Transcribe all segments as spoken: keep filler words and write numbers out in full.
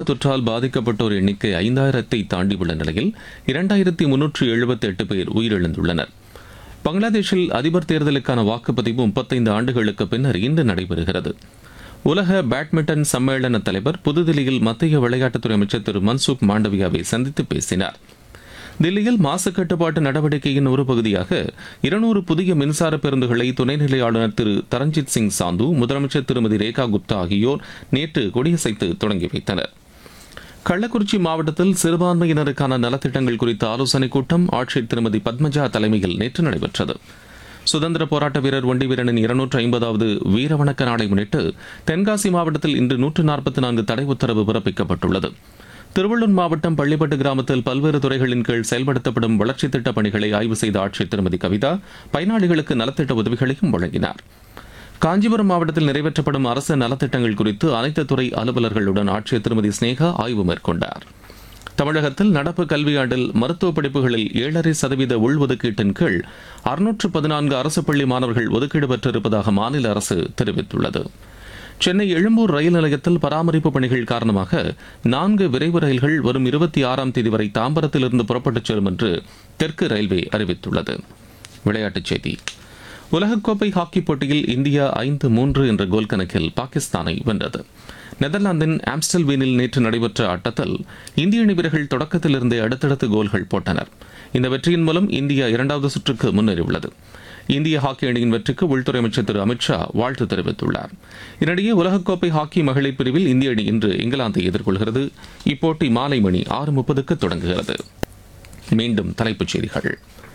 தொற்றால் பாதிக்கப்பட்டோர் எண்ணிக்கை ஐந்தாயிரத்தை தாண்டியுள்ள நிலையில் இரண்டாயிரத்தி முன்னூற்று எழுபத்தி எட்டு பேர் உயிரிழந்துள்ளனர். பங்களாதேஷில் அதிபர் தேர்தலுக்கான வாக்குப்பதிவு முப்பத்தைந்து ஆண்டுகளுக்கு பின்னர் இன்று நடைபெறுகிறது. உலக பேட்மிண்டன் சம்மேளன தலைவர் புதுதில்லியில் மத்திய விளையாட்டுத்துறை அமைச்சர் திரு மன்சுக் மாண்டவியாவை சந்தித்து பேசினார். தில்லியில் மாசு கட்டுப்பாட்டு நடவடிக்கையின் ஒரு பகுதியாக இருநூறு புதிய மின்சார பேருந்துகளை துணைநிலை ஆளுநர் திரு தரஞ்சித் சிங் சாந்து, முதலமைச்சர் திருமதி ரேகா குப்தா ஆகியோர் நேற்று கொடியசைத்து தொடங்கி வைத்தனர். கள்ளக்குறிச்சி மாவட்டத்தில் சிறுபான்மையினருக்கான நலத்திட்டங்கள் குறித்த ஆலோசனைக் கூட்டம் ஆட்சியர் திருமதி பத்மஜா தலைமையில் நேற்று நடைபெற்றது. சுதந்திர போராட்ட வீரர் ஒண்டிவீரனின் இருநூற்று ஐம்பதாவது வீரவணக்க நாளை முன்னிட்டு தென்காசி மாவட்டத்தில் இன்று நூற்று நாற்பத்தி நான்கு தடை உத்தரவு பிறப்பிக்கப்பட்டுள்ளது. திருவள்ளூர் மாவட்டம் பள்ளிப்பட்டு கிராமத்தில் பல்வேறு துறைகளின் கீழ் செயல்படுத்தப்படும் வளர்ச்சித் திட்டப் பணிகளை ஆய்வு செய்த ஆட்சியர் திருமதி கவிதா பயனாளிகளுக்கு நலத்திட்ட உதவிகளையும் வழங்கினார். காஞ்சிபுரம் மாவட்டத்தில் நிறைவேற்றப்படும் அரசு நலத்திட்டங்கள் குறித்து அனைத்து துறை அலுவலர்களுடன் ஆட்சியர் திருமதி ஸ்னேகா ஆய்வு மேற்கொண்டார். தமிழகத்தில் நடப்பு கல்வியாண்டில் மருத்துவ படிப்புகளில் ஏழரை சதவீத உள்ஒதுக்கீட்டின் கீழ் அறுநூற்று பதினான்கு அரசு பள்ளி மாணவர்கள் ஒதுக்கீடு பெற்றிருப்பதாக மாநில அரசு தெரிவித்துள்ளது. சென்னை எழும்பூர் ரயில் நிலையத்தில் பராமரிப்பு பணிகள் காரணமாக நான்கு விரைவு ரயில்கள் வரும் இருபத்தி ஆறாம் தேதி வரை தாம்பரத்திலிருந்து புறப்பட்டுச் செல்லும் என்று தெற்கு ரயில்வே அறிவித்துள்ளது. விளையாட்டுச் செய்தி. உலகக்கோப்பை ஹாக்கி போட்டியில் இந்தியா ஐந்து மூன்று என்ற கோல் கணக்கில் பாகிஸ்தானை வென்றது. நெதர்லாந்தின் ஆம்ஸ்டல்வீனில் நேற்று நடைபெற்ற ஆட்டத்தில் இந்திய அணி வீரர்கள் தொடக்கத்திலிருந்தே அடுத்தடுத்து கோல்கள் போட்டனர். இந்த வெற்றியின் மூலம் இந்தியா இரண்டாவது சுற்றுக்கு முன்னேறியுள்ளது. இந்திய ஹாக்கி அணியின் வெற்றிக்கு உள்துறை அமைச்சர் திரு அமித்ஷா வாழ்த்து தெரிவித்துள்ளார். இதனிடையே உலகக்கோப்பை ஹாக்கி மகளிர் பிரிவில் இந்திய அணி இன்று இங்கிலாந்தை எதிர்கொள்கிறது. இப்போட்டி மாலை மணி ஆறு முப்பதுக்கு தொடங்குகிறது. மீண்டும் தலைப்புச் செய்திகள்.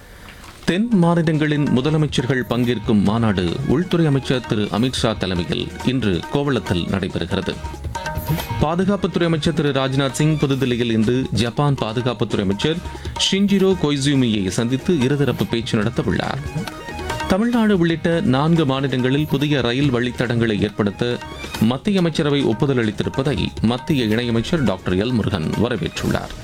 தென் மாநிலங்களின் முதலமைச்சர்கள் பங்கேற்கும் மாநாடு உள்துறை அமைச்சர் திரு அமித்ஷா தலைமையில் இன்று கோவளத்தில் நடைபெறுகிறது. பாதுகாப்புத்துறை அமைச்சர் திரு ராஜ்நாத் சிங் புதுதில்லியில் இன்று ஜப்பான் பாதுகாப்புத்துறை அமைச்சர் ஷின்ஜிரோ கொய்சூமியை சந்தித்து இருதரப்பு பேச்சு நடத்தவுள்ளார். தமிழ்நாடு உள்ளிட்ட நான்கு மாநிலங்களில் புதிய ரயில் வழித்தடங்களை ஏற்படுத்த மத்திய அமைச்சரவை ஒப்புதல் அளித்திருப்பதை மத்திய இணையமைச்சர் டாக்டர் எல் முருகன் வரவேற்றுள்ளார்.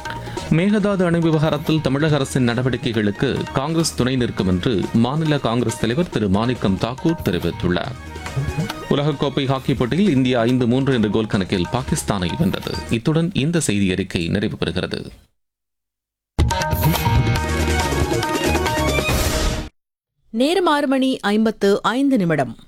மேகதாது அணை விவகாரத்தில் தமிழக அரசின் நடவடிக்கைகளுக்கு காங்கிரஸ் துணை நிற்கும் என்று மாநில காங்கிரஸ் தலைவர் திரு மாணிக்கம் தாக்கூர் தெரிவித்துள்ளார். உலகக்கோப்பை ஹாக்கி போட்டியில் இந்தியா ஐந்து மூன்று என்ற கோல் கணக்கில் பாகிஸ்தானை வென்றது. இத்துடன் இந்த செய்தி அறிக்கை நிறைவு பெறுகிறது. நேரம் ஆறு மணி ஐம்பத்து ஐந்து நிமிடம்.